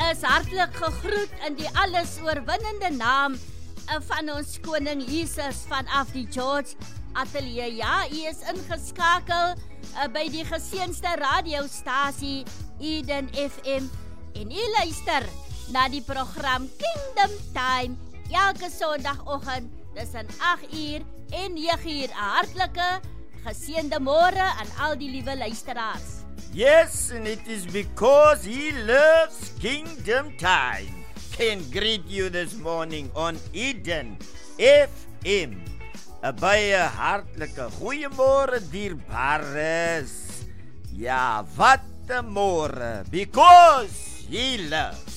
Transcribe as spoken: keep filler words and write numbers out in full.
is hartlik gegroet in die alles oorwinnende naam van ons koning Jesus vanaf die George Atelier. Ja, u is ingeskakel uh, by die geseënste radiostasie Eden F M en u luister na die program Kingdom Time elke sondagoggend tussen agt uur en nege uur. 'n Hartlike geseënde môre aan al die liewe luisteraars. Yes, and it is because he loves Kingdom Time. Can greet you this morning on Eden F M. 'n Baie hartlike goeiemôre dierbares. Ja, wat 'n môre, because he loves